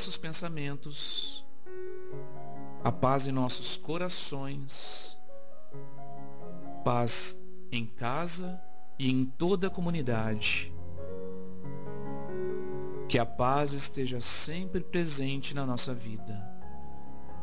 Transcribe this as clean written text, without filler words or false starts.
nossos pensamentos, a paz em nossos corações, paz em casa e em toda a comunidade. Que a paz esteja sempre presente na nossa vida.